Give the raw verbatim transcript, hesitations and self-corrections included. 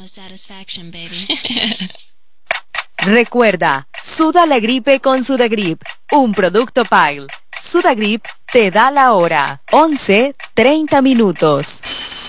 no satisfaction, baby. Recuerda, suda la gripe con Sudagrip, un producto Pile. Sudagrip te da la hora, once treinta minutos.